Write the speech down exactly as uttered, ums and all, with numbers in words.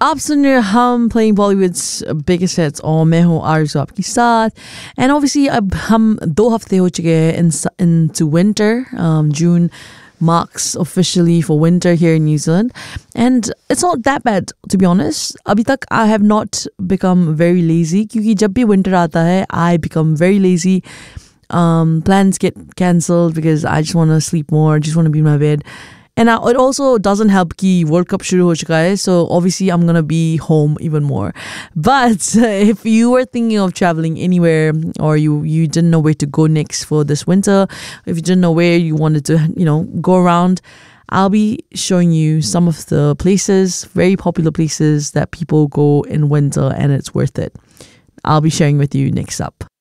आप सुन रहे हम playing Bollywood's biggest hits और मैं हूँ आरज़ू आपके साथ and obviously अब हम दो हफ्ते हो चुके हैं in, into winter. um, June marks officially for winter here in New Zealand and it's not that bad to be honest. अभी तक I have not become very lazy क्योंकि जब भी winter आता है I become very lazy. Um, plans get cancelled because I just want to sleep more, just want to be in my bed. And uh, it also doesn't help कि World Cup शुरू हो चुका है, so obviously I'm gonna be home even more. But uh, if you were thinking of traveling anywhere or you you didn't know where to go next for this winter, if you didn't know where you wanted to, you know, go around, I'll be showing you some of the places, very popular places that people go in winter and it's worth it. I'll be sharing with you next up.